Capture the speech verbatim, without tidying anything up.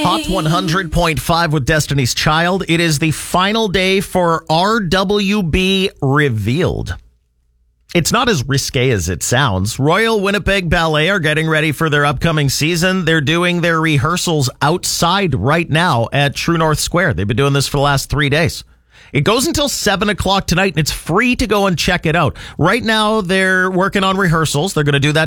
Hot one hundred point five with Destiny's Child. It is the final day for R W B Revealed. It's not as risque as it sounds. Royal Winnipeg Ballet are getting ready for their upcoming season. They're doing their rehearsals outside right now at True North Square. They've been doing this for the last three days. It goes until seven o'clock tonight, and it's free to go and check it out. Right now, they're working on rehearsals. They're going to do that